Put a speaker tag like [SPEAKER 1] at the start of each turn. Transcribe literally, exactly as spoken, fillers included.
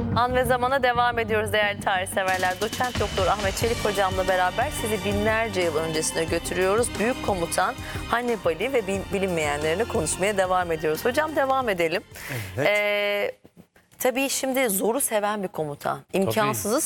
[SPEAKER 1] An ve zamana devam ediyoruz değerli tarih severler. Doçent Doktor Ahmet Çelik hocamla beraber sizi binlerce yıl öncesine götürüyoruz. Büyük komutan Hannibal'i ve bilinmeyenlerini konuşmaya devam ediyoruz. Hocam devam edelim.
[SPEAKER 2] Evet.
[SPEAKER 1] Ee, tabii şimdi zoru seven bir komutan. İmkansızı